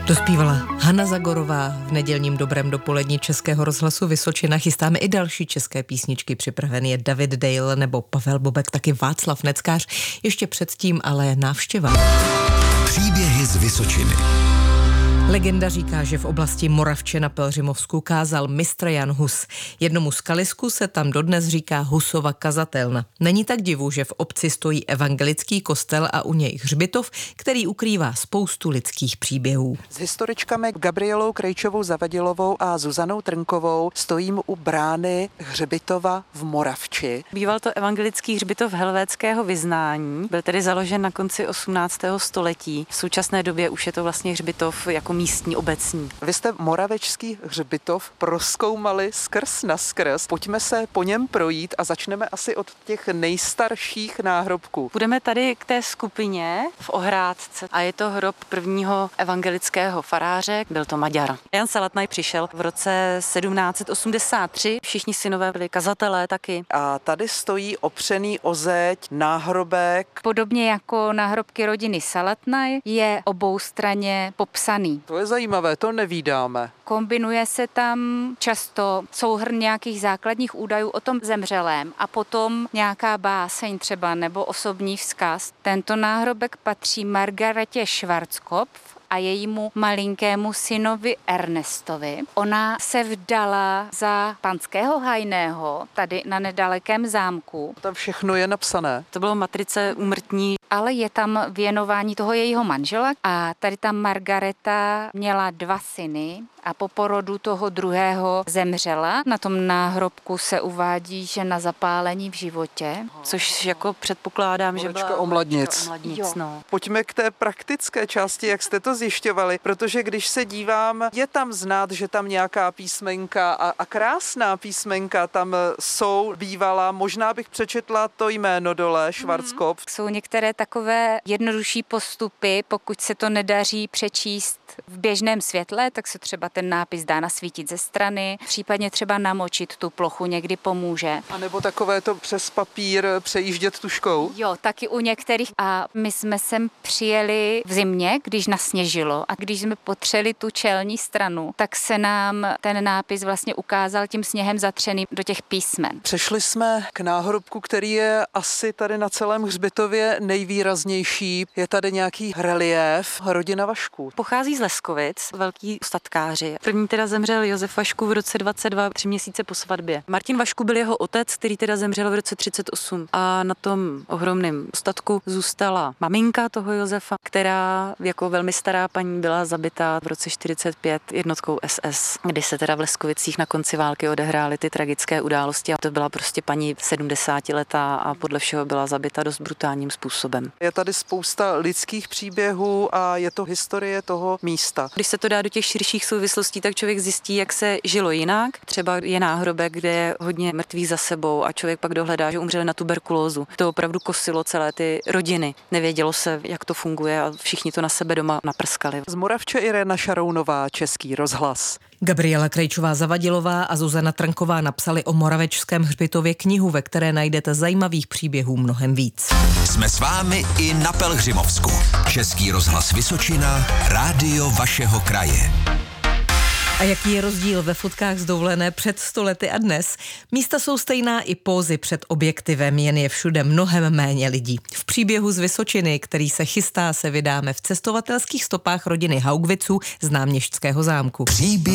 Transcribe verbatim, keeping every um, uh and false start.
Dospívala Hana Zagorová v nedělním dobrém dopolední Českého rozhlasu Vysočina. Chystáme i další české písničky. Připraven je David Dale nebo Pavel Bobek, taky Václav Neckář. Ještě předtím ale návštěva. Příběhy z Vysočiny. Legenda říká, že v oblasti Moravče na Pelhřimovsku kázal mistr Jan Hus. Jednomu skalisku se tam dodnes říká Husova kazatelna. Není tak divu, že v obci stojí evangelický kostel a u něj hřbitov, který ukrývá spoustu lidských příběhů. S historičkami Gabrielou Krejčovou Zavadilovou a Zuzanou Trnkovou stojím u brány hřbitova v Moravči. Býval to evangelický hřbitov helvétského vyznání. Byl tedy založen na konci osmnáctého století. V současné době už je to vlastně hřbitov jako místní, obecní. Vy jste moravečský hřbitov prozkoumali skrz na skrz. Pojďme se po něm projít a začneme asi od těch nejstarších náhrobků. Budeme tady k té skupině v Ohrádce a je to hrob prvního evangelického faráře, byl to Maďar. Jan Salatnaj přišel v roce sedmnáct set osmdesát tři, všichni synové byli kazatelé taky. A tady stojí opřený o zeď náhrobek. Podobně jako náhrobky rodiny Salatnaj je oboustranně popsaný. To je zajímavé, to nevídáme. Kombinuje se tam často souhrn nějakých základních údajů o tom zemřelém a potom nějaká báseň třeba nebo osobní vzkaz. Tento náhrobek patří Margaretě Schwarzkopf a jejímu malinkému synovi Ernestovi. Ona se vdala za panského hajného tady na nedalekém zámku. Tam všechno je napsané. To bylo matrice úmrtní. Ale je tam věnování toho jejího manžela a tady ta Margareta měla dva syny a po porodu toho druhého zemřela. Na tom náhrobku se uvádí, že na zapálení v životě. Což jako předpokládám, že byla omladnic. omladnic no. Pojďme k té praktické části, jak jste to zjišťovali, protože když se dívám, je tam znát, že tam nějaká písmenka a, a krásná písmenka tam jsou, bývala. Možná bych přečetla to jméno dole, Schwarzkopf. Hmm. Jsou některé takové jednodušší postupy, pokud se to nedaří přečíst v běžném světle, tak se třeba ten nápis dá nasvítit ze strany, případně třeba namočit tu plochu někdy pomůže. A nebo takové to přes papír přejíždět tuškou? Jo, taky u některých. A my jsme sem přijeli v zimě, když nasněžilo a když jsme potřeli tu čelní stranu, tak se nám ten nápis vlastně ukázal tím sněhem zatřeným do těch písmen. Přešli jsme k náhrobku, který je asi tady na celém hřbitově nejvýraznější. Je tady nějaký reliéf, rodina Vašků. Pochází z Leskovic, velký statkáři. První teda zemřel Josef Vašku v roce dvacet dva, tři měsíce po svatbě. Martin Vašku byl jeho otec, který teda zemřel v roce třicet osm a na tom ohromném statku zůstala maminka toho Josefa, která jako velmi stará paní byla zabitá v roce čtyřicet pět jednotkou S S, kdy se teda v Leskovicích na konci války odehrály ty tragické události a to byla prostě paní sedmdesátiletá a podle všeho byla zabita dost brutálním způsobem. Je tady spousta lidských příběhů a je to historie toho místa. Když se to dá do těch širších souvislostí, tak člověk zjistí, jak se žilo jinak. Třeba je náhrobek, kde je hodně mrtvých za sebou a člověk pak dohledá, že umřeli na tuberkulózu. To opravdu kosilo celé ty rodiny. Nevědělo se, jak to funguje a všichni to na sebe doma naprskali. Z Moravče Irena Šarounová, Český rozhlas. Gabriela Krejčová Zavadilová a Zuzana Trnková napsali o moravečském hřbitově knihu, ve které najdete zajímavých příběhů mnohem víc. Jsme s vámi i na Pelhřimovsku. Český rozhlas Vysočina, rádio vašeho kraje. A jaký je rozdíl ve fotkách z dovolené před sto lety a dnes? Místa jsou stejná i pózy před objektivem, jen je všude mnohem méně lidí. V příběhu z Vysočiny, který se chystá, se vydáme v cestovatelských stopách rodiny Haugwiců z Náměšťského zámku. Příběh